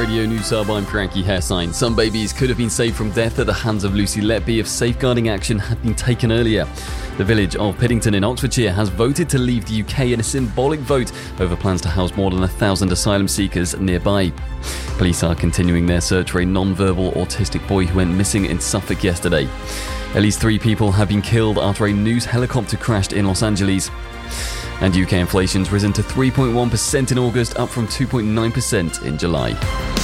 Radio News Hub, I'm Frankie Hairsine. Some babies could have been saved from death at the hands of Lucy Letby if safeguarding action had been taken earlier. The village of Piddington in Oxfordshire has voted to leave the UK in a symbolic vote over plans to house more than 1,000 asylum seekers nearby. Police are continuing their search for a non-verbal autistic boy who went missing in Suffolk yesterday. At least 3 people have been killed after a news helicopter crashed in Los Angeles. And UK inflation's risen to 3.1% in August, up from 2.9% in July.